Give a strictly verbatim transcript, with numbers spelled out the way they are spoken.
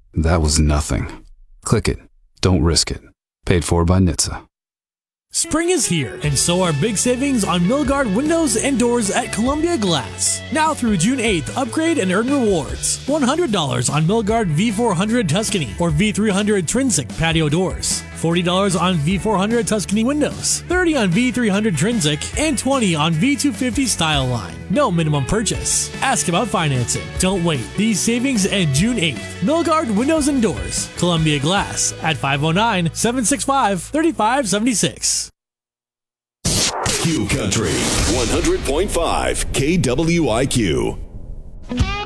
That was nothing. Click it. Don't risk it. Paid for by N H T S A. Spring is here, and so are big savings on Milgard windows and doors at Columbia Glass. Now through June eighth, upgrade and earn rewards. one hundred dollars on Milgard V four hundred Tuscany or V three hundred Trinsic patio doors. forty dollars on V four hundred Tuscany windows. thirty dollars on V three hundred Trinsic and twenty dollars on V two fifty Style Line. No minimum purchase. Ask about financing. Don't wait. These savings end June eighth. Milgard Windows and Doors. Columbia Glass at five oh nine, seven six five, three five seven six. Q Country one hundred point five K W I Q.